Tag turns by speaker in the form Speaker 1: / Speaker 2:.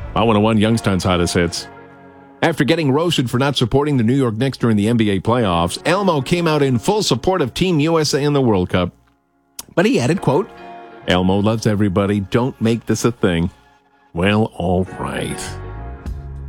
Speaker 1: I want to one Youngstown's hottest hits. After getting roasted for not supporting the New York Knicks during the NBA playoffs, Elmo came out in full support of Team USA in the World Cup. But he added, quote, Elmo loves everybody. Don't make this a thing. Well, all right.